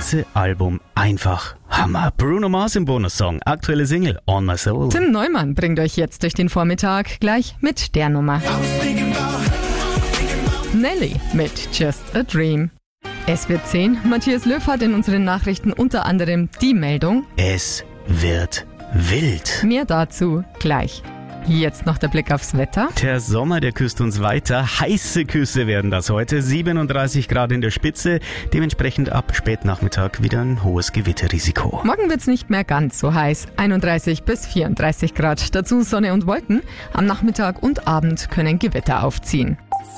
ganze Album einfach Hammer. Bruno Mars im Bonussong, aktuelle Single On My Soul. Tim Neumann bringt euch jetzt durch den Vormittag gleich mit der Nummer. Nelly mit Just a Dream. Es wird 10. Matthias Löw hat in unseren Nachrichten unter anderem die Meldung: Es wird wild. Mehr dazu gleich. Jetzt noch der Blick aufs Wetter. Der Sommer, der küsst uns weiter. Heiße Küsse werden das heute. 37 Grad in der Spitze. Dementsprechend ab Spätnachmittag wieder ein hohes Gewitterrisiko. Morgen wird's nicht mehr ganz so heiß. 31 bis 34 Grad. Dazu Sonne und Wolken. Am Nachmittag und Abend können Gewitter aufziehen.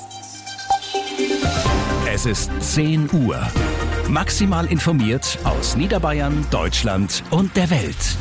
Es ist 10 Uhr. Maximal informiert aus Niederbayern, Deutschland und der Welt.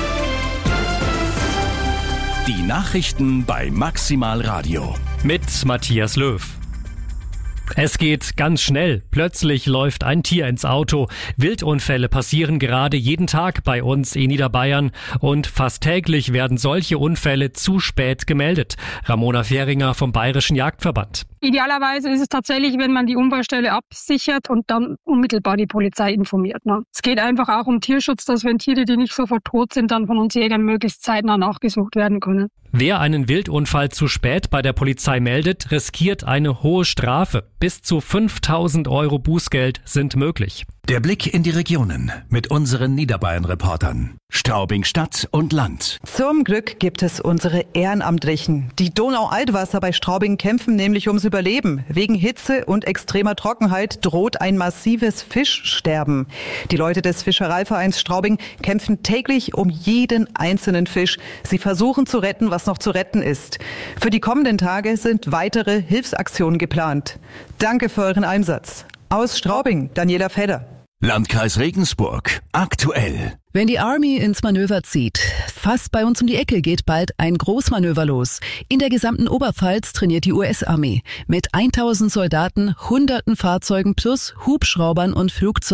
Die Nachrichten bei Maximal Radio. Mit Matthias Löw. Es geht ganz schnell. Plötzlich läuft ein Tier ins Auto. Wildunfälle passieren gerade jeden Tag bei uns in Niederbayern und fast täglich werden solche Unfälle zu spät gemeldet. Ramona Fähringer vom Bayerischen Jagdverband. Idealerweise ist es tatsächlich, wenn man die Unfallstelle absichert und dann unmittelbar die Polizei informiert. Es geht einfach auch um Tierschutz, dass wenn Tiere, die nicht sofort tot sind, dann von uns Jägern möglichst zeitnah nachgesucht werden können. Wer einen Wildunfall zu spät bei der Polizei meldet, riskiert eine hohe Strafe. Bis zu 5.000 € Bußgeld sind möglich. Der Blick in die Regionen mit unseren Niederbayern-Reportern. Straubing Stadt und Land. Zum Glück gibt es unsere Ehrenamtlichen. Die Donau-Altwasser bei Straubing kämpfen nämlich ums Überleben. Wegen Hitze und extremer Trockenheit droht ein massives Fischsterben. Die Leute des Fischereivereins Straubing kämpfen täglich um jeden einzelnen Fisch. Sie versuchen zu retten, was noch zu retten ist. Für die kommenden Tage sind weitere Hilfsaktionen geplant. Danke für euren Einsatz. Aus Straubing, Daniela Fedder. Landkreis Regensburg. Aktuell. Wenn die Army ins Manöver zieht, fast bei uns um die Ecke geht bald ein Großmanöver los. In der gesamten Oberpfalz trainiert die US-Armee mit 1000 Soldaten, hunderten Fahrzeugen plus Hubschraubern und Flugzeugen.